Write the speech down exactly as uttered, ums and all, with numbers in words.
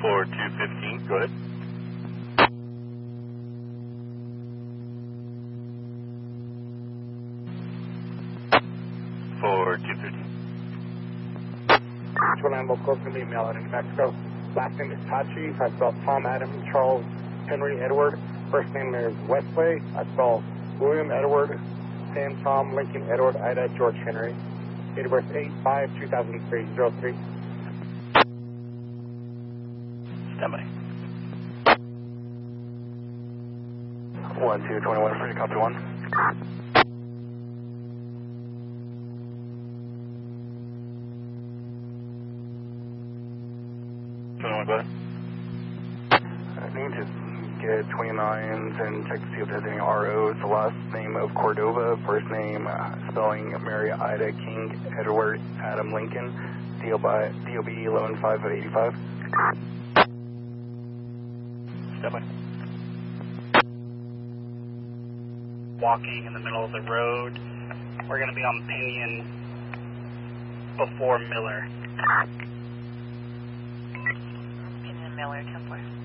for two fifteen, go ahead. For two fifteen. twenty-nine local from the email in New Mexico. Last name is Tachi. I spell Tom, Adam, Charles, Henry, Edward. First name is Westlake. I spell William, Edward, Sam, Tom, Lincoln, Edward, Ida, George, Henry. Date of birth eight five two thousand three, zero three. Stand by. one two twenty-one, free to copy one. twenty-one, go ahead. I need to get twenty-nines and check to see if there's any R Os. The last name of Cordova, first name uh, spelling Mary, Ida, King, Edward, Adam, Lincoln, D O B eleven five eighty-five. Stand by. Walking in the middle of the road. We're going to be on Pinion before Miller. Pinion Miller, ten four.